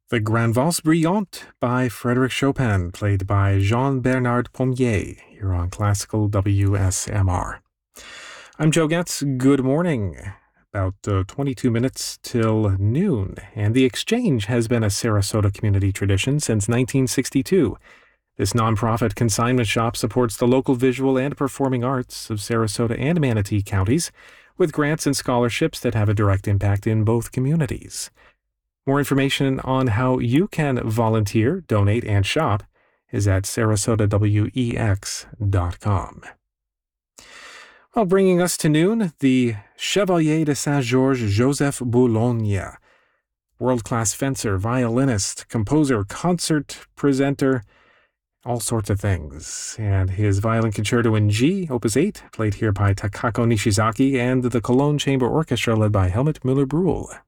The Grande Valse Brillante by Frédéric Chopin, played by Jean-Bernard Pommier, here on Classical WSMR. I'm Joe Getz. Good morning. About 22 minutes till noon, and the Exchange has been a Sarasota community tradition since 1962. This nonprofit consignment shop supports the local visual and performing arts of Sarasota and Manatee counties, with grants and scholarships that have a direct impact in both communities. More information on how you can volunteer, donate, and shop is at sarasotawex.com. Well, bringing us to noon, the Chevalier de Saint-Georges Joseph Boulogne, world-class fencer, violinist, composer, concert presenter, all sorts of things. And his Violin Concerto in G, Opus 8, played here by Takako Nishizaki, and the Cologne Chamber Orchestra led by Helmut Müller-Brühl.